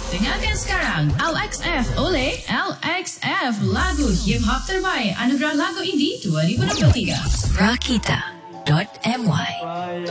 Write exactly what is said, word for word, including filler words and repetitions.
Dengarkan sekarang L X F oleh L X F, lagu hip hop terbaik Anugerah Lagu Indie dua ribu dua puluh tiga. rakita dot my